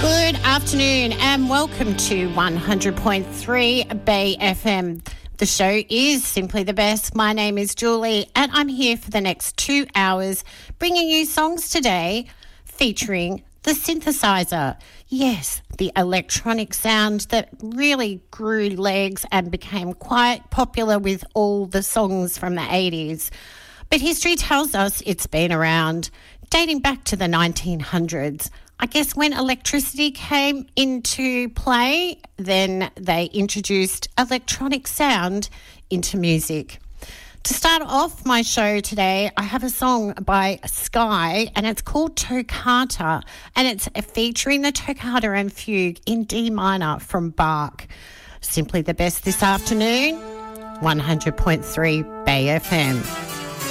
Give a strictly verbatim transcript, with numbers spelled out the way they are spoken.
Good afternoon and welcome to one hundred point three Bay F M. The show is Simply the Best. My name is Julie and I'm here for the next two hours bringing you songs today featuring the synthesizer. Yes, the electronic sound that really grew legs and became quite popular with all the songs from the eighties. But history tells us it's been around, dating back to the nineteen hundreds. I guess when electricity came into play, then they introduced electronic sound into music. To start off my show today, I have a song by Sky and it's called Toccata, and it's featuring the Toccata and Fugue in D minor from Bach. Simply the Best this afternoon, one hundred point three Bay F M.